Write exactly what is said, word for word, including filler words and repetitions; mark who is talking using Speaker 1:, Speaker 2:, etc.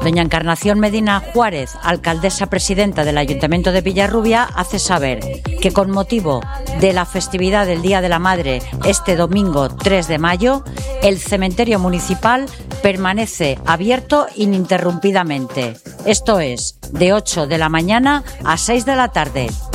Speaker 1: Doña Encarnación Medina Juárez, alcaldesa presidenta del Ayuntamiento de Villarrubia, hace saber que con motivo de la festividad del Día de la Madre este domingo tres de mayo, el cementerio municipal permanece abierto ininterrumpidamente. Esto es, de ocho de la mañana a seis de la tarde.